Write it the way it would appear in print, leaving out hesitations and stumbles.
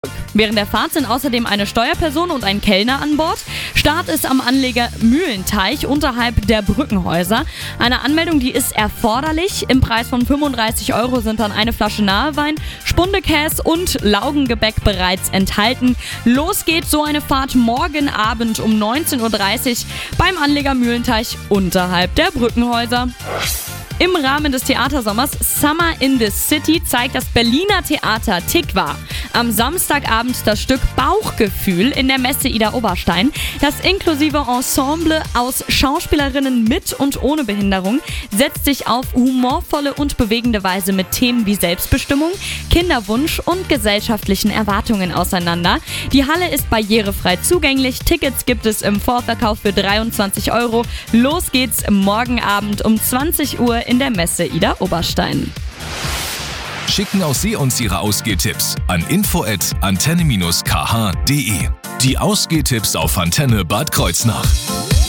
Während der Fahrt sind außerdem eine Steuerperson und ein Kellner an Bord. Start ist am Anleger Mühlenteich unterhalb der Brückenhäuser. Eine Anmeldung, die ist erforderlich. Im Preis von 35 € sind dann eine Flasche Nahewein, Spundekäse und Laugengebäck bereits enthalten. Los geht so eine Fahrt morgen Abend um 19:30 Uhr beim Anleger Mühlenteich unterhalb der Brückenhäuser. Im Rahmen des Theatersommers Summer in the City zeigt das Berliner Theater Tikva am Samstagabend das Stück Bauchgefühl in der Messe Ida Oberstein. Das inklusive Ensemble aus Schauspielerinnen mit und ohne Behinderung setzt sich auf humorvolle und bewegende Weise mit Themen wie Selbstbestimmung, Kinderwunsch und gesellschaftlichen Erwartungen auseinander. Die Halle ist barrierefrei zugänglich. Tickets gibt es im Vorverkauf für 23 €. Los geht's morgen Abend um 20 Uhr in der Messe Ida Oberstein. Schicken auch Sie uns Ihre Ausgehtipps an info@antenne-kh.de. Die Ausgehtipps auf Antenne Bad Kreuznach.